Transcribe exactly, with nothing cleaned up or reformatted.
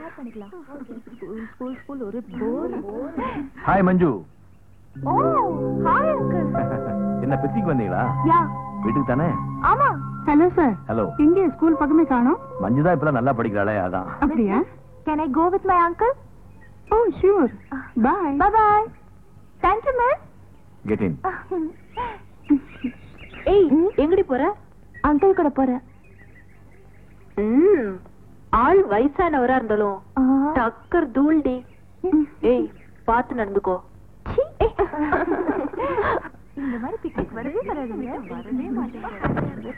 Start பண்ணிக்கலாம். School school school ஒரு போர். Hi மஞ்சு. ஓ hi uncle. என்ன பிக்னிக் வந்தீங்களா? யா. வீட்டுக்கு தானே? ஆமா. Hello sir. ஹலோ. எங்க ஸ்கூல் பக்கமே காணோம்? மஞ்சு தான் இப்ப நல்லா படிக்கிறாளே அதான். அப்படியா? Can I go with my uncle? Oh sure. Bye. Bye bye. Thank you miss. Get in. ஏய் எங்கடி போற? அங்கிள் கூட போற. ம் ஆள் வயசானவரா இருந்தாலும் டக்கர் தூள்டி. ஏய் பாத்து நடந்துக்கோ. இந்த மாதிரி பிக்னிக் வரவே வராதுங்க. வரவே மாட்டேங்குது.